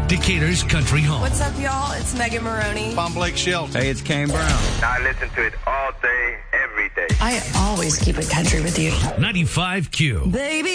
Decatur's Country Home. What's up, y'all? It's Megan Maroney. I'm Blake Shelton. Hey, it's Kane Brown. I listen to it all day, every day. I always keep it country with you. 95Q. Baby.